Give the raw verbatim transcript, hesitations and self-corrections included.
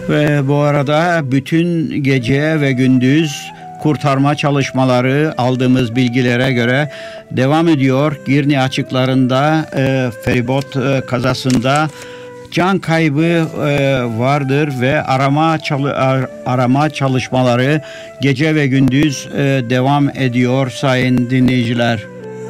Ve bu arada bütün gece ve gündüz kurtarma çalışmaları aldığımız bilgilere göre devam ediyor. Girne açıklarında e, feribot e, kazasında can kaybı e, vardır ve arama çalı, ar, arama çalışmaları gece ve gündüz e, devam ediyor sayın dinleyiciler.